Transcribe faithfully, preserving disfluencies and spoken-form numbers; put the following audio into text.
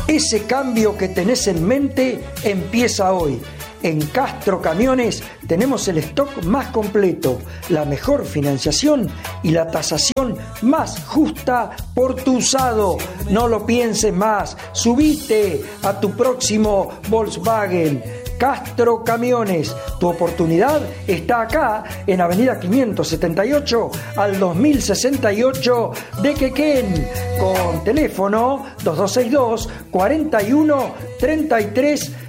Ese cambio que tenés en mente empieza hoy. En Castro Camiones tenemos el stock más completo, la mejor financiación y la tasación más justa por tu usado. No lo pienses más, subite a tu próximo Volkswagen. Castro Camiones, tu oportunidad está acá en Avenida quinientos setenta y ocho al dos mil sesenta y ocho de Quequén, con teléfono dos dos seis dos, cuarenta y uno, treinta y tres